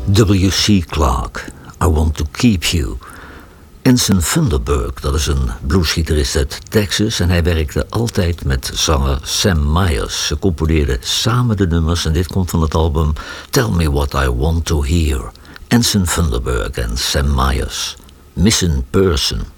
W.C. Clarke, I Want to Keep You. Ensign Thunderberg, dat is een bluesgitarist uit Texas en hij werkte altijd met zanger Sam Myers. Ze componeerden samen de nummers en dit komt van het album Tell Me What I Want to Hear. Ensign Thunderberg en Sam Myers. Missing Person.